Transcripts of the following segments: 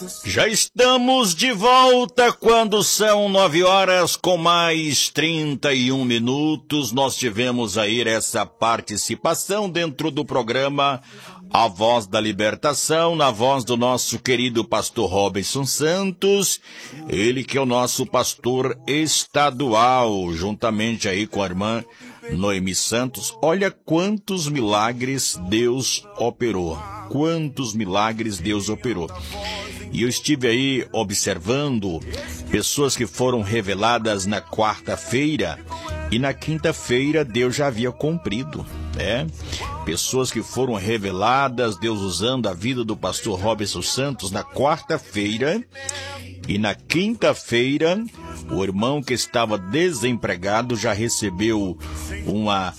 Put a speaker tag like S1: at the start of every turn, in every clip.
S1: Já estamos de volta quando são 9 horas com mais 31 minutos. Nós tivemos aí essa participação dentro do programa A Voz da Libertação, na voz do nosso querido pastor Robinson Santos, ele que é o nosso pastor estadual, juntamente aí com a irmã Noemi Santos. Olha quantos milagres Deus operou, quantos milagres Deus operou. E eu estive aí observando pessoas que foram reveladas na quarta-feira e na quinta-feira Deus já havia cumprido, né? Pessoas que foram reveladas, Deus usando a vida do pastor Robinson Santos na quarta-feira e na quinta-feira o irmão que estava desempregado já recebeu uma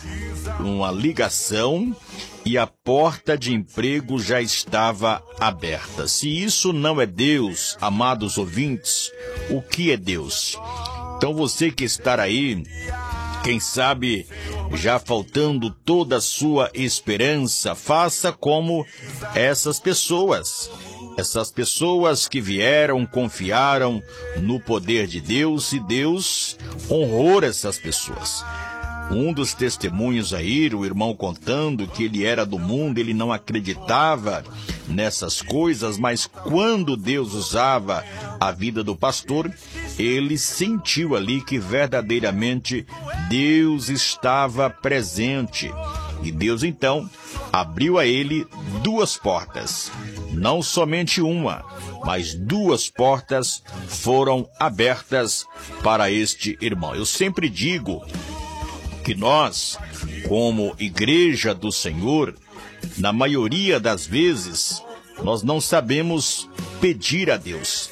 S1: ligação e a porta de emprego já estava aberta. Se isso não é Deus, amados ouvintes, o que é Deus? Então você que está aí, quem sabe já faltando toda a sua esperança, faça como essas pessoas. Essas pessoas que vieram, confiaram no poder de Deus e Deus honrou essas pessoas. Um dos testemunhos aí, o irmão contando que ele era do mundo, ele não acreditava nessas coisas, mas quando Deus usava a vida do pastor, ele sentiu ali que verdadeiramente Deus estava presente. E Deus então abriu a ele duas portas, não somente uma, mas duas portas foram abertas para este irmão. Eu sempre digo que nós, como igreja do Senhor, na maioria das vezes, nós não sabemos pedir a Deus.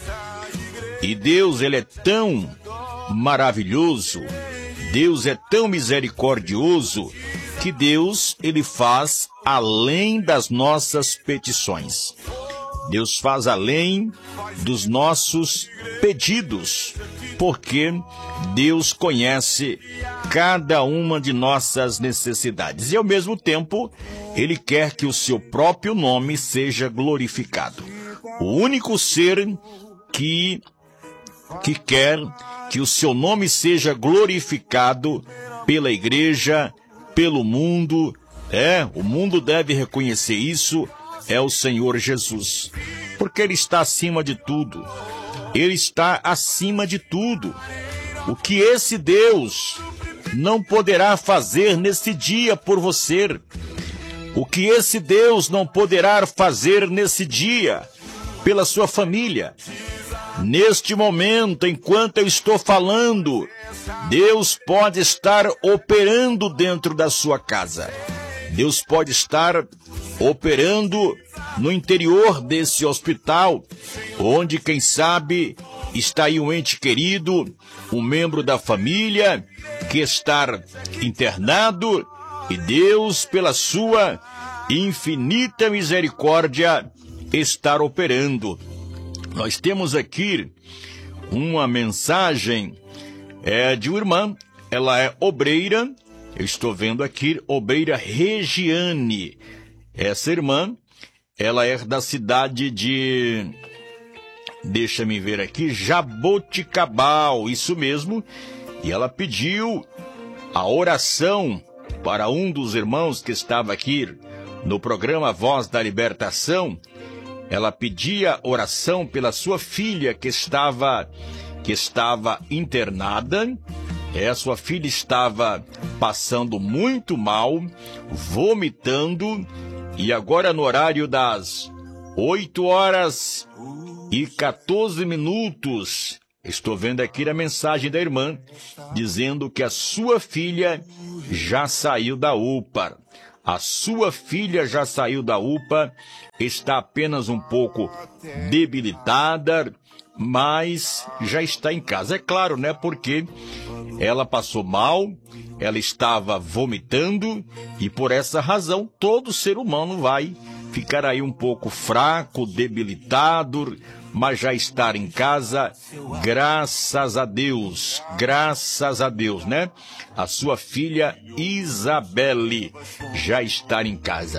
S1: E Deus, ele é tão maravilhoso, Deus é tão misericordioso, que Deus, ele faz além das nossas petições. Deus faz além dos nossos pedidos, porque Deus conhece cada uma de nossas necessidades. E, ao mesmo tempo, Ele quer que o seu próprio nome seja glorificado. O único ser que quer que o seu nome seja glorificado pela igreja, pelo mundo, o mundo deve reconhecer isso, é o Senhor Jesus. Porque Ele está acima de tudo. Ele está acima de tudo. O que esse Deus não poderá fazer nesse dia por você? O que esse Deus não poderá fazer nesse dia pela sua família? Neste momento, enquanto eu estou falando, Deus pode estar operando dentro da sua casa. Deus pode estar operando no interior desse hospital, onde, quem sabe, está aí um ente querido, um membro da família que está internado, e Deus, pela sua infinita misericórdia, está operando. Nós temos aqui uma mensagem de uma irmã, ela é obreira, eu estou vendo aqui, obreira Regiane. Essa irmã, ela é da cidade de, deixa-me ver aqui, Jaboticabal, isso mesmo, e ela pediu a oração para um dos irmãos que estava aqui no programa Voz da Libertação. Ela pedia oração pela sua filha que estava internada. Sua filha estava passando muito mal, vomitando, e agora no horário das 8h14, estou vendo aqui a mensagem da irmã, dizendo que a sua filha já saiu da UPA. A sua filha já saiu da UPA, está apenas um pouco debilitada, mas já está em casa. É claro, né? Porque ela passou mal, ela estava vomitando, e por essa razão todo ser humano vai ficar aí um pouco fraco, debilitado, mas já estar em casa, graças a Deus, né? A sua filha Isabelle já está em casa.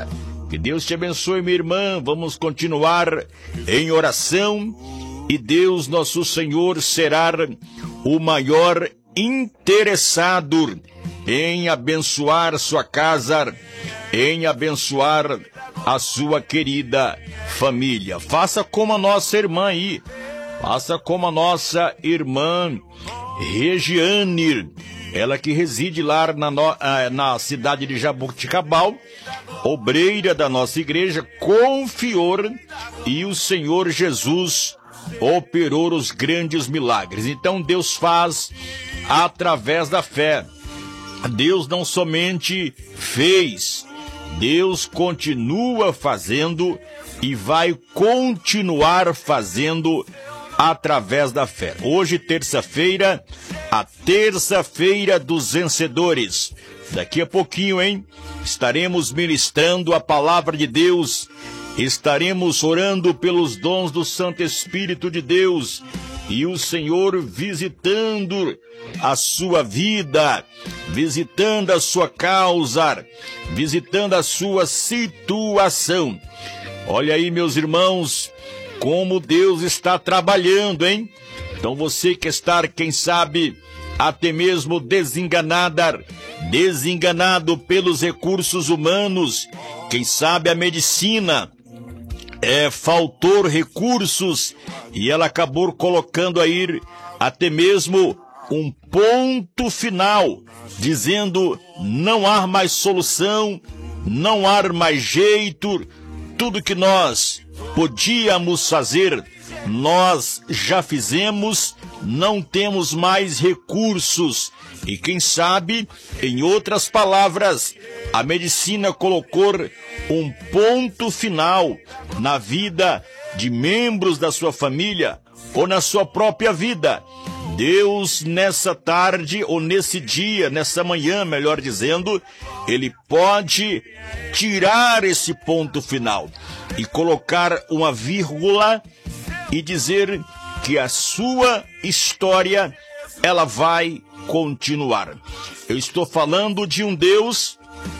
S1: Que Deus te abençoe, minha irmã. Vamos continuar em oração e Deus, nosso Senhor, será o maior interessado em abençoar sua casa, em abençoar a sua querida família. Faça como a nossa irmã aí, faça como a nossa irmã Regiane, ela que reside lá na cidade de Jaboticabal, obreira da nossa igreja, confiou e o Senhor Jesus operou os grandes milagres. Então Deus faz através da fé. Deus não somente fez, Deus continua fazendo e vai continuar fazendo através da fé. Hoje, terça-feira, a terça-feira dos vencedores. Daqui a pouquinho, estaremos ministrando a palavra de Deus, estaremos orando pelos dons do Santo Espírito de Deus e o Senhor visitando a sua vida, visitando a sua causa, visitando a sua situação. Olha aí, meus irmãos, como Deus está trabalhando, Então você que está, quem sabe, até mesmo desenganado pelos recursos humanos, quem sabe a medicina faltou recursos e ela acabou colocando aí até mesmo um ponto final, dizendo não há mais solução, não há mais jeito, tudo que nós podíamos fazer, nós já fizemos, não temos mais recursos. E quem sabe, em outras palavras, a medicina colocou um ponto final na vida de membros da sua família ou na sua própria vida. Deus, nessa tarde ou nesse dia, nessa manhã, melhor dizendo, Ele pode tirar esse ponto final e colocar uma vírgula e dizer que a sua história, ela vai continuar. Eu estou falando de um Deus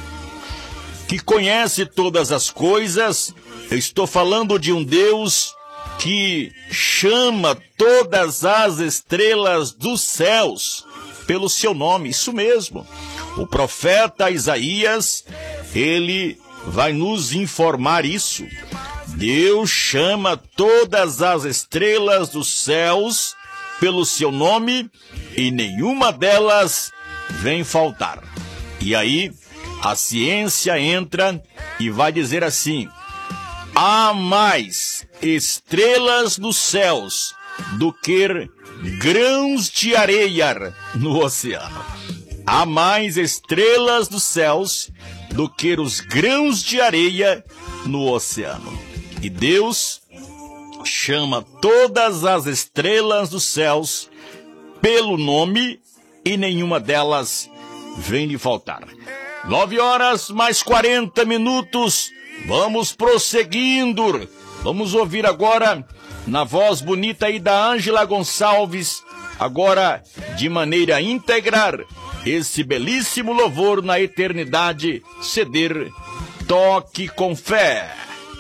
S1: que conhece todas as coisas. Eu estou falando de um Deus que chama todas as estrelas dos céus pelo seu nome. Isso mesmo. O profeta Isaías, ele vai nos informar isso. Deus chama todas as estrelas dos céus pelo seu nome e nenhuma delas vem faltar. E aí a ciência entra e vai dizer assim: há mais estrelas nos céus do que grãos de areia no oceano. Há mais estrelas dos céus do que os grãos de areia no oceano. E Deus chama todas as estrelas dos céus pelo nome e nenhuma delas vem lhe faltar. 9h mais 40. Vamos prosseguindo. Vamos ouvir agora, na voz bonita aí da Ângela Gonçalves, agora de maneira íntegra, esse belíssimo louvor na eternidade, ceder, toque com fé.